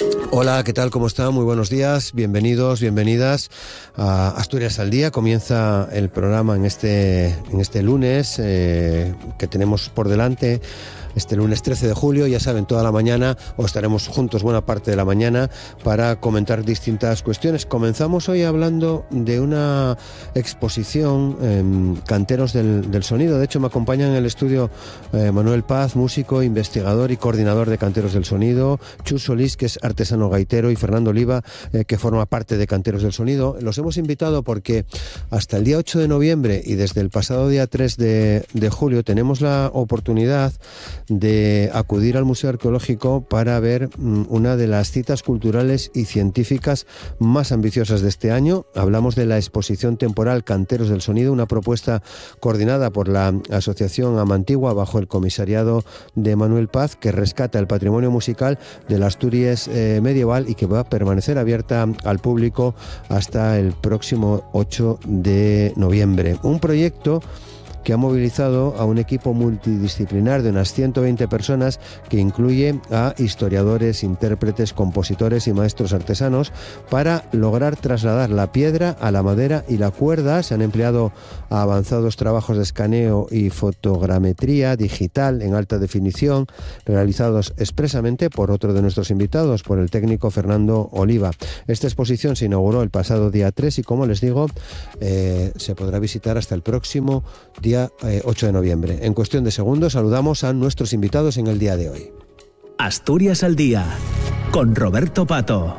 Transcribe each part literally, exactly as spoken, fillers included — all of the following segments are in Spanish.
Hola, ¿qué tal? ¿Cómo está? Muy buenos días, bienvenidos, bienvenidas a Asturias al Día. Comienza el programa en este, en este lunes eh, que tenemos por delante. Este lunes trece de julio, ya saben, toda la mañana, o estaremos juntos buena parte de la mañana para comentar distintas cuestiones. Comenzamos hoy hablando de una exposición, eh, Canteros del, del Sonido. De hecho, me acompaña en el estudio eh, Manuel Paz, músico, investigador y coordinador de Canteros del Sonido, Chus Solís, que es artesano gaitero, y Fernando Oliva, eh, que forma parte de Canteros del Sonido. Los hemos invitado porque hasta el día ocho de noviembre y desde el pasado día tres de, de julio tenemos la oportunidad de acudir al Museo Arqueológico para ver um, una de las citas culturales y científicas más ambiciosas de este año. Hablamos de la exposición temporal Canteros del Sonido, una propuesta coordinada por la Asociación Amantigua bajo el comisariado de Manuel Paz, que rescata el patrimonio musical de la Asturias eh, medieval y que va a permanecer abierta al público hasta el próximo ocho de noviembre. Un proyecto que ha movilizado a un equipo multidisciplinar de unas ciento veinte personas que incluye a historiadores, intérpretes, compositores y maestros artesanos para lograr trasladar la piedra a la madera y la cuerda. Se han empleado avanzados trabajos de escaneo y fotogrametría digital en alta definición realizados expresamente por otro de nuestros invitados, por el técnico Fernando Oliva. Esta exposición se inauguró el pasado día tres y, como les digo, eh, se podrá visitar hasta el próximo día ocho de noviembre. En cuestión de segundos saludamos a nuestros invitados en el día de hoy. Asturias al Día, con Roberto Pato.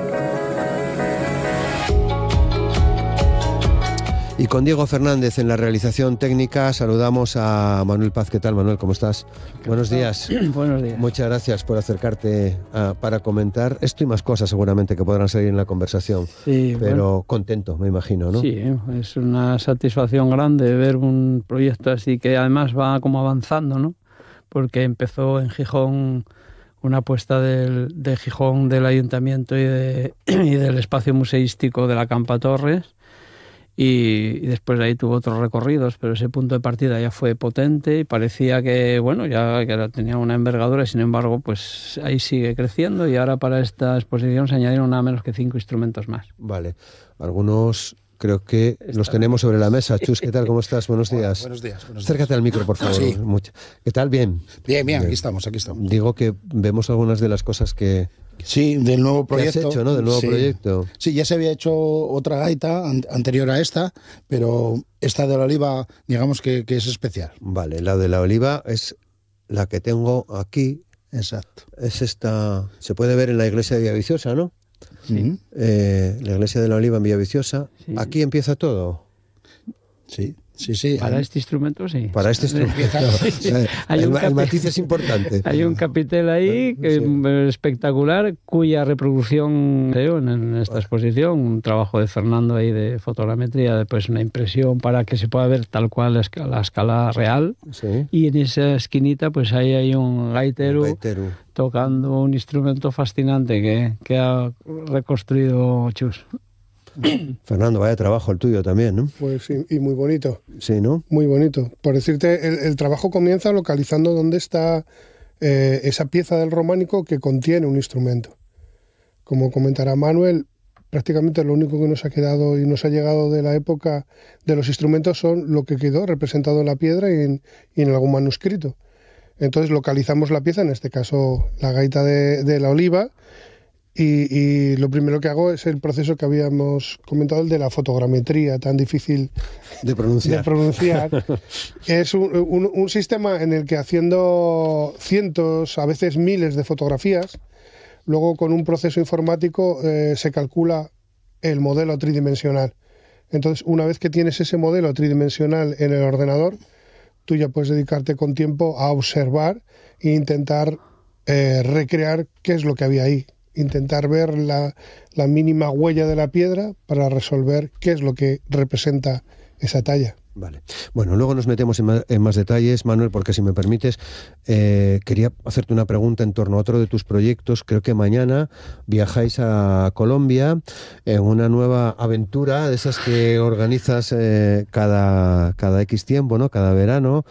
Y con Diego Fernández en la realización técnica. Saludamos a Manuel Paz. ¿Qué tal, Manuel? ¿Cómo estás? Buenos días. Buenos días. Muchas gracias por acercarte a, para comentar esto y más cosas seguramente que podrán salir en la conversación. Sí, pero bueno, contento, me imagino, ¿no? Sí, es una satisfacción grande ver un proyecto así que además va como avanzando, ¿no? Porque empezó en Gijón una apuesta del, de Gijón, del Ayuntamiento y, de, y del espacio museístico de la Campa Torres. Y, y después de ahí tuvo otros recorridos, pero ese punto de partida ya fue potente y parecía que, bueno, ya que tenía una envergadura y sin embargo, pues ahí sigue creciendo y ahora para esta exposición se añadieron nada menos que cinco instrumentos más. Vale. Algunos creo que Está los tenemos sobre la mesa. Chus, ¿qué tal? ¿Cómo estás? Buenos días. Bueno, buenos días. Buenos Acércate días. al micro, por favor. Sí. Mucho. ¿Qué tal? Bien. Bien, bien, aquí estamos, aquí estamos. Digo que vemos algunas de las cosas que... Sí, del nuevo proyecto. ¿Qué has hecho, no? Del nuevo sí. proyecto. Sí, ya se había hecho otra gaita an- anterior a esta, pero esta de la Oliva, digamos que, que es especial. Vale, la de la Oliva es la que tengo aquí. Exacto. Es esta... Se puede ver en la iglesia de Villaviciosa, ¿no? Sí. Uh-huh. Eh, la iglesia de la Oliva en Villaviciosa. Sí. Aquí empieza todo. Sí. Sí, sí. Para hay... este instrumento, sí. Para este instrumento. Sí, sí. Hay el, un el matiz es importante. Hay un capitel ahí que sí. es espectacular, cuya reproducción creo en, en esta exposición, un trabajo de Fernando ahí de fotogrametría, después una impresión para que se pueda ver tal cual la escala, la escala real. Sí. Y en esa esquinita pues ahí hay un gaitero, un gaitero. tocando un instrumento fascinante que, que ha reconstruido Chus. Fernando, vaya trabajo el tuyo también, ¿no? Pues sí, y muy bonito. Sí, ¿no? Muy bonito. Por decirte, el, el trabajo comienza localizando dónde está eh, esa pieza del románico que contiene un instrumento. Como comentará Manuel, prácticamente lo único que nos ha quedado y nos ha llegado de la época de los instrumentos son lo que quedó representado en la piedra y en, y en algún manuscrito. Entonces localizamos la pieza, en este caso la gaita de, de la Oliva, Y, y lo primero que hago es el proceso que habíamos comentado, el de la fotogrametría, tan difícil de pronunciar. De pronunciar. Es un, un, un sistema en el que haciendo cientos, a veces miles de fotografías, luego con un proceso informático eh, se calcula el modelo tridimensional. Entonces, una vez que tienes ese modelo tridimensional en el ordenador, tú ya puedes dedicarte con tiempo a observar e intentar eh, recrear qué es lo que había ahí. Intentar ver la, la mínima huella de la piedra para resolver qué es lo que representa esa talla. Vale. Bueno, luego nos metemos en más, en más detalles, Manuel, porque si me permites, eh, quería hacerte una pregunta en torno a otro de tus proyectos. Creo que mañana viajáis a Colombia en una nueva aventura de esas que organizas eh, cada, cada X tiempo, ¿no? Cada verano.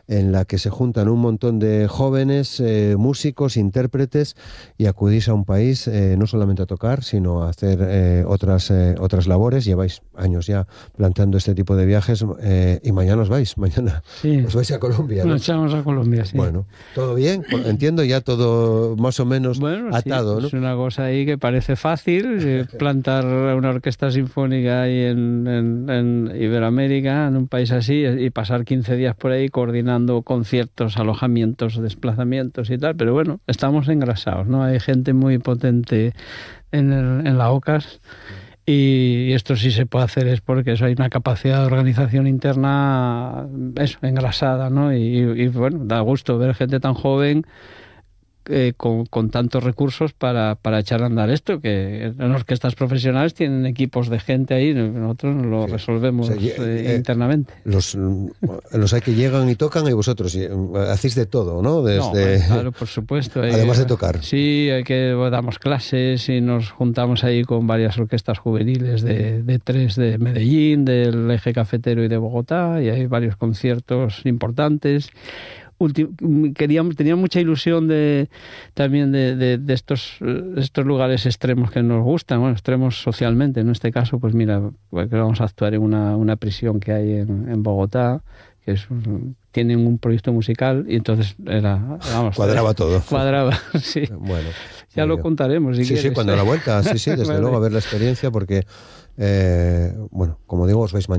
en la que se juntan un montón de jóvenes, eh, músicos, intérpretes, y acudís a un país eh, no solamente a tocar, sino a hacer eh, otras, eh, otras labores. Lleváis años ya planteando este tipo de viajes eh, y mañana os vais, mañana sí. os vais a Colombia, ¿no? Nos echamos a Colombia, sí. Bueno, ¿todo bien? Entiendo ya todo más o menos bueno, atado, sí, ¿no? Es una cosa ahí que parece fácil, eh, plantar una orquesta sinfónica ahí en, en, en Iberoamérica, en un país así, y pasar quince días por ahí coordinando conciertos, alojamientos, desplazamientos y tal, pero bueno, estamos engrasados, ¿no? Hay gente muy potente en, el, en la OCAS. Y esto sí se puede hacer es porque eso, hay una capacidad de organización interna eso, engrasada, ¿no? Y, y bueno, da gusto ver gente tan joven eh, con, con tantos recursos para, para echar a andar esto, que en orquestas profesionales tienen equipos de gente ahí, nosotros lo sí. resolvemos o sea, eh, eh, internamente. Los, los hay que llegan y tocan y vosotros y, hacéis de todo, ¿no? Desde, no, claro, por supuesto. Hay, además de tocar. Sí, hay que damos clases y nos juntamos ahí con varias orquestas juveniles de, de tres de Medellín, del Eje Cafetero y de Bogotá, y hay varios conciertos importantes. Ultim- queríamos, tenía mucha ilusión de también de, de, de estos, estos lugares extremos que nos gustan, bueno, extremos socialmente. En este caso, pues mira, pues vamos a actuar en una, una prisión que hay en, en Bogotá, que es tienen un proyecto musical y entonces era, vamos, cuadraba todo. Cuadraba, sí. Bueno, ya lo yo. contaremos si sí, quieres. Sí, cuando a la vuelta, sí, sí, desde vale. luego a ver la experiencia porque, eh, bueno, como digo, os vais mañana.